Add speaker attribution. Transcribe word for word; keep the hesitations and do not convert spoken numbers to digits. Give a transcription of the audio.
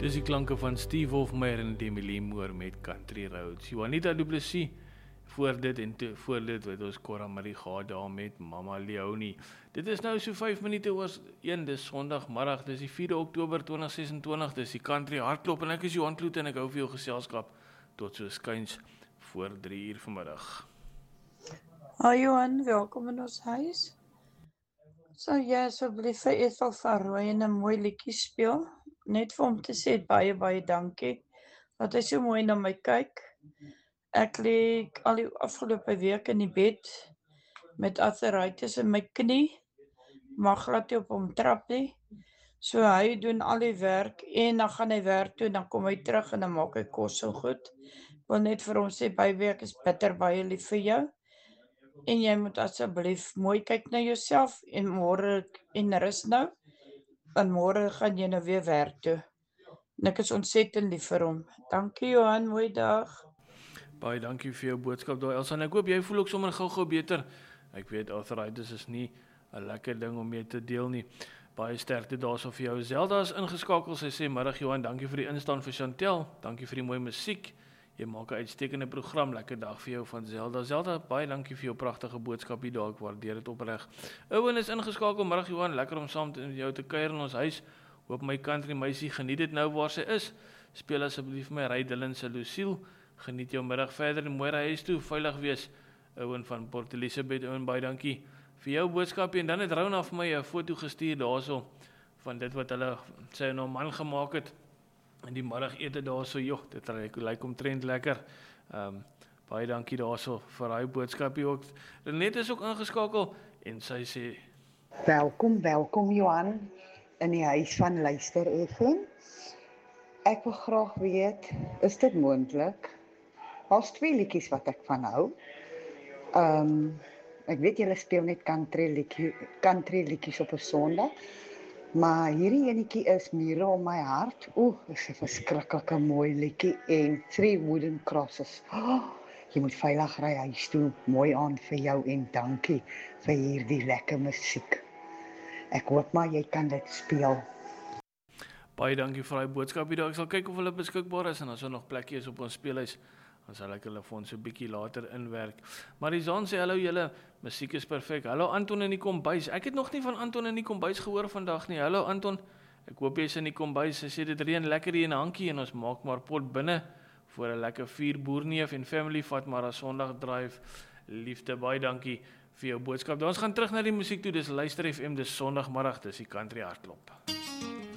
Speaker 1: Dis die klanke van Steve Hofmeyr en Demi Moore met Country Roads. Juanita Du Plessis, voor dit en te, voor dit het ons Cora Marie gehad daar met Mama Leonie. Dit is nou so vyf minute oor een, dis Sondagmiddag, dis die vierde Oktober twintig sesentwintig, dis die Country Hardklop en ek is Johan Kloete en ek hou vir jou geselskap tot so skuins voor drie uur vanmiddag.
Speaker 2: Hi Johan, welkom in ons huis. Sal jy asseblief vir Ethel van Rooyen 'n mooi liedjie speel? Net vir hom te sê baie baie dankie dat hy so mooi na my kyk. Ek lê al die afgelope week in die bed met arthritis in my knie, mag glad nie op hom trap nie. So hy doen al die werk en dan gaan hy werk toe en dan kom hy terug en dan maak hy kos so goed. Ek wil net vir hom sê baie ek is bitter baie lief vir jou. En jy moet asseblief mooi kyk na jouself en môre en rus nou. En môre gaan jy nou weer werk toe. En ek is ontsettend lief vir hom. Dankie Johan, mooi dag.
Speaker 1: Baie dankie vir jou boodskap daar Elsa. En ek hoop jy voel ook sommer gou-gou beter. Ek weet arthritis is nie 'n lekker ding om mee te deel nie. Baie sterkte daarso vir jou. Zelda is ingeskakel. Sy sê middag Johan, dankie vir die instaan vir Chantel. Dankie vir die mooi musiek. Jy maak 'n uitstekende program. Lekker dag vir jou van Zelda. Zelda, baie dankie vir jou pragtige boodskap hier daar. Ek waardeer dit opreg. Owen is ingeskakel. Middag Johan, lekker om saam met jou te kuier in ons huis. Hoop my country meisie geniet dit nou waar sy is. Speel asseblief my Ry Dillon se Lucille. Geniet jou middag verder en mooi ry huis toe. Veilig wees. Owen van Port Elizabeth. Owen, baie dankie vir jou boodskap en dan het Rona vir my 'n foto gestuur daarso van dit wat hulle sy nou man gemaak het. In die middagete daarso, joh, dit lyk like omtrent lekker. Ehm um, baie dankie daarso vir daai boodskapie ook. Renet is ook ingeskakel en sy sê
Speaker 3: welkom, welkom Johan in die huis van Luister F M. Ek wil graag weet, is dit moontlik? Daar's twee liedjies wat ek van hou. Ehm um, ek weet julle speel net country liedjies, country liedjies op 'n Sondag. Maar hierdie enetjie is Mure om my hart. Oeh, dis 'n verskriklike mooi liedjie en Three Wooden Crosses. Oh, jy moet veilig ry huis toe. Mooi aand vir jou en dankie vir hierdie lekker musiek. Ek hoop maar jy kan dit speel.
Speaker 1: Baie dankie vir daai boodskap hier. Ek sal kyk of hulle beskikbaar is en as daar nog plekkie is op ons speelhuis, dan sal ek hulle vir ons so 'n bietjie later inwerk. Marizaan sê hallo julle, musiek is perfek. Hallo Anton in die kombuis. Ek het nog nie van Anton in die kombuis gehoor vandag nie. Hallo Anton. Ek hoop jy's in die kombuis. Hy sê dit reën lekker hier in Hankie en ons maak maar pot binne vir 'n lekker vier boerneef en family vat maar 'n Sondag drive. Liefde, baie dankie vir jou boodskap. Dan ons gaan terug na die musiek toe. Dis Luister F M, dis Sondagmiddag, dis die Country Hardklop.